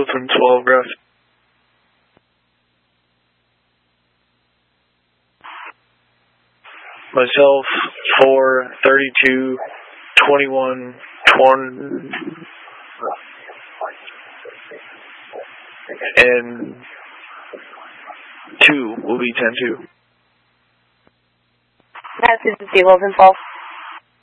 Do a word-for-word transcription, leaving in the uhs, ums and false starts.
Wilson twelve, grass. Myself, four, thirty-two, twenty-one, twenty, and two will be ten two. That's Susan C. Wilson twelve.